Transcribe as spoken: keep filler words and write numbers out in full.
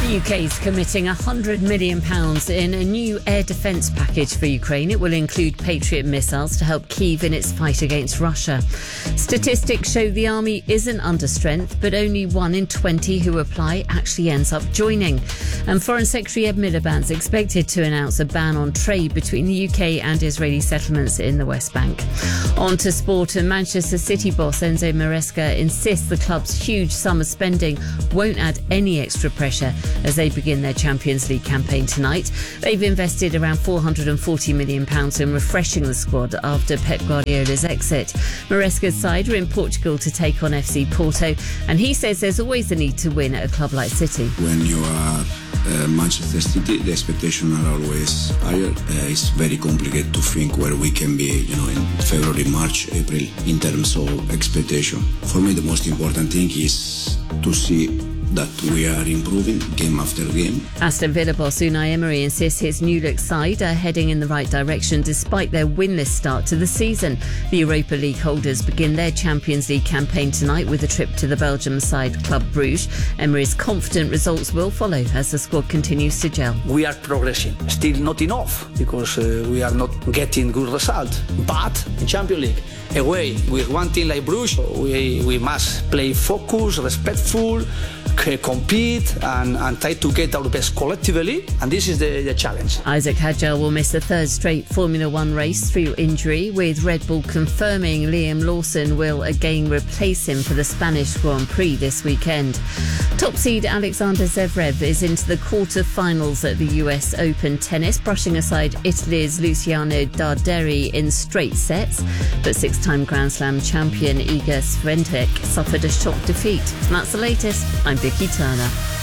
The U K is committing one hundred million pounds in a new air defence package for Ukraine. It will include Patriot missiles to help Kyiv in its fight against Russia. Statistics show the army isn't under strength, but only one in twenty who apply actually ends up joining. And Foreign Secretary Ed Miliband's expected to announce a ban on trade between the U K and Israeli settlements in the West Bank. On to sport, and Manchester City boss Enzo Maresca insists the club's huge summer spending won't add any extra pressure as they begin their Champions League campaign tonight. They've invested around four hundred forty million pounds in refreshing the squad after Pep Guardiola's exit. Maresca's side are in Portugal to take on F C Porto, and he says there's always a need to win at a club like City. When you are uh, Manchester City, the expectations are always higher. Uh, it's very complicated to think where we can be, you know, in February, March, April in terms of expectation. For me, the most important thing is to see that we are improving game after game. Aston Villa boss Unai Emery insists his new look side are heading in the right direction despite their winless start to the season. The Europa League holders begin their Champions League campaign tonight with a trip to the Belgium side Club Brugge. Emery is confident results will follow as the squad continues to gel. We are progressing, still not enough because uh, we are not getting good results. But in Champions League, away with one team like Bruges, we, we must play focused, respectful, compete and, and try to get our best collectively, and this is the, the challenge. Isaac Hadjar will miss the third straight Formula One race through injury, with Red Bull confirming Liam Lawson will again replace him for the Spanish Grand Prix this weekend. Top seed Alexander Zverev is into the quarter-finals at the U S Open tennis, brushing aside Italy's Luciano Darderi in straight sets, but six-time Grand Slam champion Iga Swiatek suffered a shock defeat. And that's the latest. I'm Vicky Turner.